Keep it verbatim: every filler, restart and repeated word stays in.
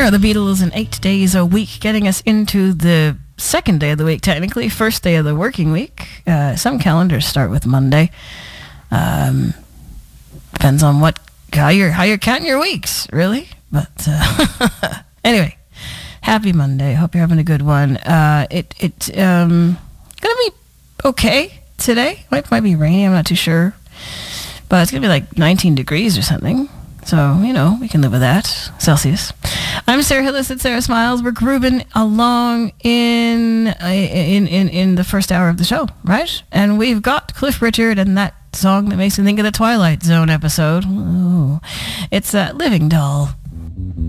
are the Beatles in eight days a week, getting us into the second day of the week, technically. First day of the working week. Uh, some calendars start with Monday. Um, depends on what how you're, how you're counting your weeks, really. But uh, anyway, happy Monday. Hope you're having a good one. Uh, it it um gonna be okay today. Might might be rainy. I'm not too sure, but it's gonna be like nineteen degrees or something. So, you know, we can live with that. Celsius. I'm Sarah Hillis at Sarah Smiles. We're grooving along in, in in in the first hour of the show, right? And we've got Cliff Richard and that song that makes me think of the Twilight Zone episode. Ooh. It's uh, Living Doll.